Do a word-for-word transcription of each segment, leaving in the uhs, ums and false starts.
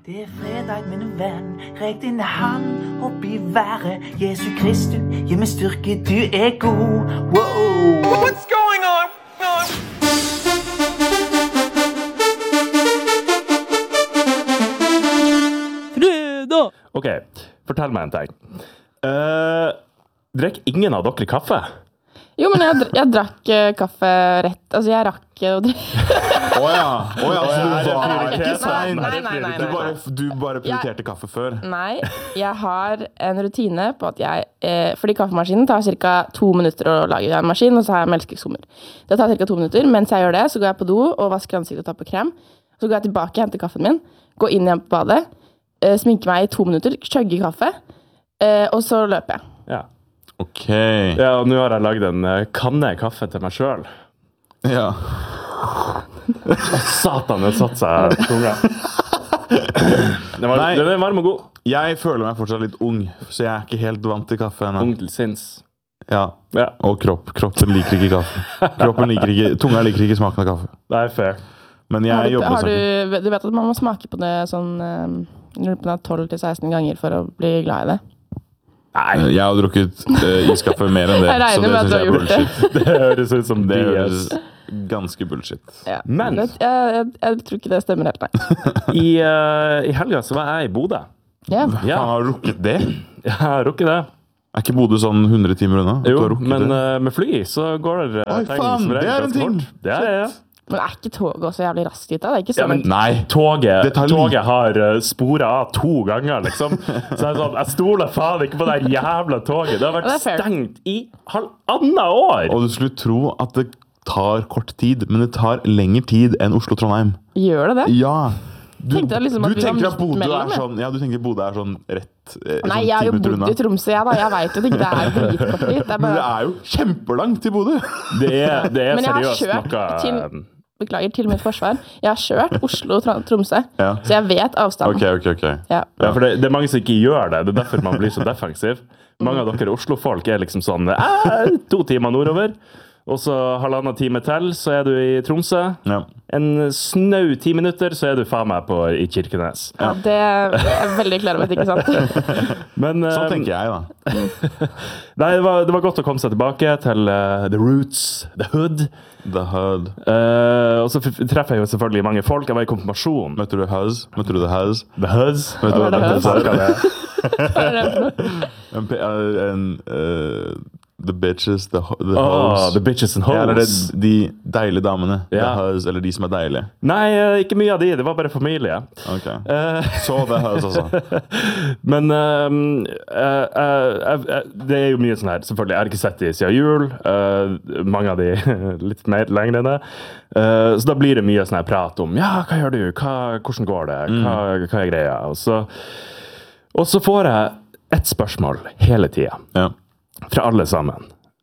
Det er fredag, min venn, rek din hand opp i været. Jesu Kristus, gi meg styrke, du er god. Wow! What's going on? Fredag! Ok, fortell meg en ting. Uh, Drekk ingen av dere kaffe? Jo, men jeg, dr- jeg drakk uh, kaffe rett. Altså, jeg rakk å drikke. Åja, åja, så du var Nei, ikke sein. nei, nei, nei, Du nei. bare, du bare prioriterte kaffe før. Nei, jeg har en rutine på at jeg eh, fordi kaffemaskinen tar ca. to minutter å lage en maskin, og så har jeg melkeskummer. Det tar ca. to minutter. Mens jeg gjør det, så går jeg på do og vasker ansiktet og tar på krem. Så går jeg tilbake, henter kaffen min, går inn igjen på badet, eh, sminker meg i to minutter, chugger kaffe, eh, og så løper jeg. Ja. Ok. Ja, og nå har jeg lagd en uh, kanne kaffe til meg selv. Ja. Satan, den satt seg på tunga. Den, var, Nei. den er varm og god. Jeg føler meg fortsatt litt ung, så jeg er ikke helt vant til kaffe ennå. Ung til sinns. Ja. Ja, Og kropp. Kroppen liker ikke kaffe. Kroppen liker ikke, tunga liker ikke smaken av kaffe. det er fair. Men Har jeg du, jobber har med du, saken. du vet at man må smake på det sånn eh, tolv til seksten ganger for å bli glad i det? Nei, Jeg har drukket uh, iskaffe mer enn det, Jeg regner så det med at synes du jeg har er gjort det. bullshit. det høres ut som Det B høres S. ganske bullshit. Ja. Men- Det, jeg, jeg, jeg tror ikke det stemmer helt, nei. I, uh, I helga så var jeg i Bodø. Ja. Ja, Han har rukket det? jeg har rukket det. Er ikke Bodø sånn hundre timer unna? At du Jo, har rukket men det? uh, med fly så går det uh, Oi, ting faen, som regel det er en ganske ting. fort. Det er, ja. Men er ikke toget også jævlig raskt dit? Da? Det er ikke Ja, sånn men Nei. Toget, Det tar litt- toget har uh, sporet av to ganger, liksom. Så jeg, er sånn, jeg stoler faen ikke på det her jævla toget. Det har Det vært er fair. stengt i halvannet år! Og du skulle tro at det tar kort tid, men det tar lengre tid enn Oslo-Trondheim. Gjør det det? Ja. Du, Tenkte jeg liksom at du vi var tenker at midt Bodø mellom, er ja. sånn Ja, du tenker Bodø er sånn rett eh, Nei, sånn jeg har ti jo minutter bodd unna. i Tromsø, jeg da. Jeg vet jo at ikke det er dritkort dit. Det er Men det bare... er jo kjempelangt til Bodø! Det er, det er Men jeg har seriøst kjørt noe til- um, Beklager til mitt forsvar. Jeg har kjørt Oslo-Tromsø, Ja. så jeg vet avstanden. Ok, ok, ok. Ja. Ja, for det, det er mange som ikke gjør det. Det er derfor man blir så defensiv. Mange av dere Oslo-folk er liksom sånn eh, to timer nordover, og så halvannen time til, så er du i Tromsø. Ja. En snau ti minutter, så er du faen meg på, i Kirkenes. Ja, det er jeg veldig klar over, ikke sant? Men Sånn eh, tenker jeg, da. nei, det, var, det var godt å komme seg tilbake til eh, the roots, the hood. The Hud. Eh, og så f- treffer jeg jo selvfølgelig mange folk. Jeg var i konfirmasjon. Møtte du Huz? Møtte du The Huz? The huzz. Vet du Hva er det Huz? Hva er det? Hva er det for noe? En, pe- eh, en eh, The bitches, the, ho- the Oh, hoes. the bitches and Ja, eller det, hoes. de deilige damene. The Ja. Huz, eller de som er deilige. Nei, eh, ikke mye av de. Det var bare familie. Ok. Eh, Så The Huz, altså. Men ehm, eh, eh, eh, det er jo mye sånn her. Selvfølgelig, jeg har ikke sett de siden jul. Eh, mange av de litt mer lenger enn det. Eh, så da blir det mye sånn her prat om ja, hva gjør du? Hva, hvordan går det? Hva, hva er greia? Og så, og så får jeg ett spørsmål hele tida Ja. fra alle sammen.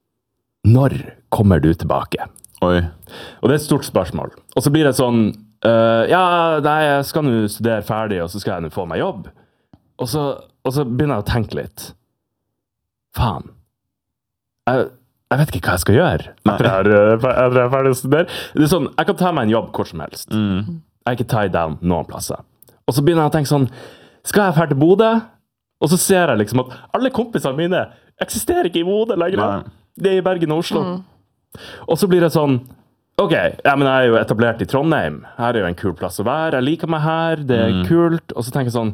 Når kommer du tilbake? Oi. Og det er et stort spørsmål. Og så blir det sånn øh, ja, nei, jeg skal nå studere ferdig, og så skal jeg nå få meg jobb. Og så, og så begynner jeg å tenke litt. Faen. Jeg, jeg vet ikke hva jeg skal gjøre etter jeg er, øh, etter jeg er ferdig å studere. Det er sånn, jeg kan ta meg en jobb hvor som helst. Mm. Jeg er ikke tied down noen plasser. Og så begynner jeg å tenke sånn, skal jeg ferdig til Bodø? Og så ser jeg liksom at alle kompisene mine eksisterer ikke i Bodø lenger. Nei. Det er i Bergen og Oslo. Og så blir det sånn, ok, ja, men jeg er jo etablert i Trondheim. Her er jo en kul plass å være. Jeg liker meg her, det er kult. Og så tenker jeg sånn,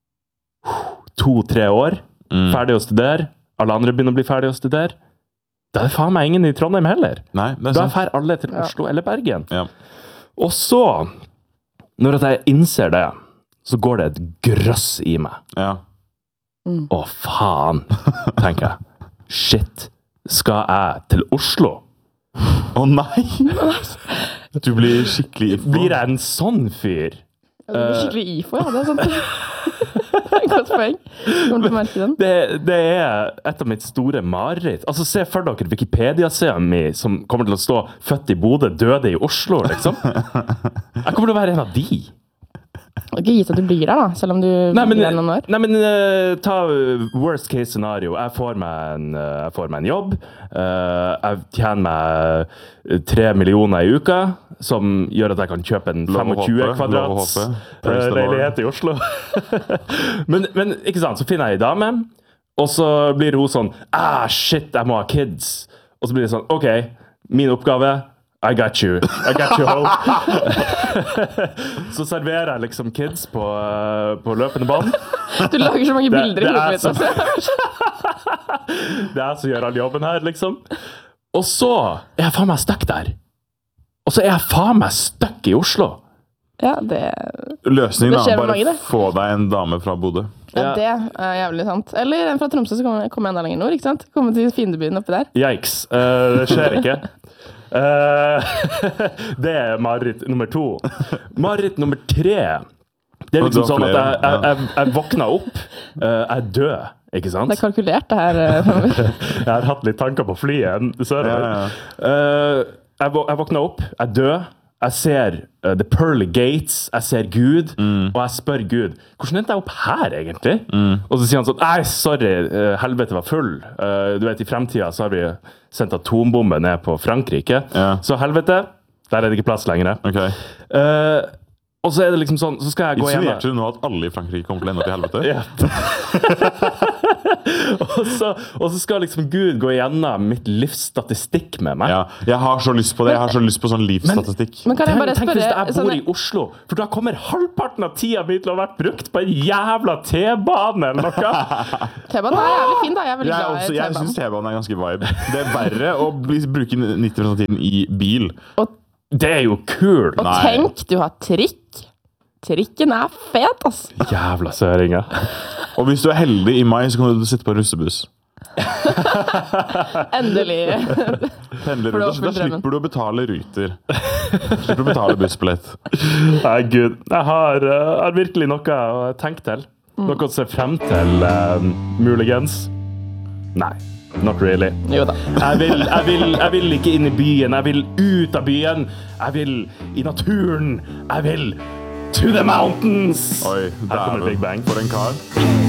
to-tre år, ferdig å studere. Alle andre begynner å bli ferdig å studere. Da er det faen meg ingen i Trondheim heller. Nei, det er Da sant. fer alle til Oslo eller Bergen. Ja. Og så, når at jeg innser det, så går det et grøss i meg. Ja. Å, faen, tenker jeg. Shit, skal jeg til Oslo? Å nei! Du blir skikkelig Blir jeg en sånn fyr? Ja, det blir skikkelig I F O, ja. Det er sant. Det er et godt poeng. Kommer til å merke den. Det, det er et av mitt store mareritt. Altså, se for dere Wikipedia-siden min som kommer til å stå født i Bodø, døde i Oslo, liksom. Jeg kommer til å være en av de. Ikke gitt at du blir der da, selv om du Nei, men, blir der noen år. nei, men uh, ta worst case scenario. Jeg får meg en, uh, jeg får meg en jobb. Uh, jeg tjener meg tre millioner i uka, som gjør at jeg kan kjøpe en tjuefem kvadrats uh, leilighet i Oslo. men, men ikke sant, så finner jeg en dame, og så blir hun sånn, ah, shit, jeg må ha kids. Og så blir det sånn, ok, min oppgave, I got you. I got you home. Så serverer jeg liksom kids på, uh, på løpende bånd. Du lager så mange bilder i hodet mitt også. Det er jeg som gjør all jobben her, liksom. Og så er jeg faen meg stuck der. Og så er jeg faen meg stuck i Oslo. Ja, det... Løsningen Det da, skjer med bare mange, det. få deg en dame fra Bodø. Ja, det er jævlig sant. Eller en fra Tromsø som kommer, kommer enda lenger nord, ikke sant? Kommer til fiendebyen oppi der. Yikes. Uh, det skjer ikke. Uh, det er mareritt nummer to. Mareritt nummer tre. Det er liksom sånn at jeg, jeg, jeg, jeg våkner opp, uh, jeg er død, ikke sant? Det er kalkulert det her. Jeg har hatt litt tanker på flyet sørover. Ja, ja. uh, jeg, jeg våkner opp, jeg er død. Jeg ser uh, The Pearly Gates, jeg ser Gud, mm. og jeg spør Gud, hvordan endte jeg opp her egentlig? Mm. Og så sier han sånn, nei, sorry, uh, helvete var full. Uh, du vet, i fremtiden så har vi sendt atombombe ned på Frankrike. Ja. Så helvete, der er det ikke plass lenger. Okay. Uh, og så er det liksom sånn, så skal jeg gå hjem. Insinuerte du nå at alle i Frankrike kommer til å ende opp i helvete? Ja. og, så, og så skal liksom Gud gå igjennom mitt livsstatistikk med meg. Ja, jeg har så lyst på det. Jeg har så lyst på sånn livsstatistikk. Men, men kan jeg bare Tenk spørre... hvis jeg bor sånn... i Oslo, for da kommer halvparten av tida mi til å ha vært brukt på en jævla T-bane eller noe. T-banen er jævlig fin da, jeg er veldig jeg glad i også, T-banen. Jeg synes T-banen er ganske vibe. Det er verre å bli, bruke nitti prosent av tiden i bil. Og det er jo kult. Og Nei. Tenk, du har trikk. Trikken er fet, ass. Jævla søringer. Og hvis du er heldig i mai, så kan du sitte på russebuss. Endelig. Pendler rundt, da slipper du å betale ruter. Slipper du å betale bussbillett. Nei, Gud. Jeg har, uh, har virkelig noe å tenke til. Mm. Noe å se frem til, uh, muligens. Nei. Not really. Jo da. Jeg vil, jeg, vil, jeg vil ikke inn i byen. Jeg vil ut av byen. Jeg vil i naturen. Jeg vil to the mountains. Oi, Her kommer Big Bang. For en kar.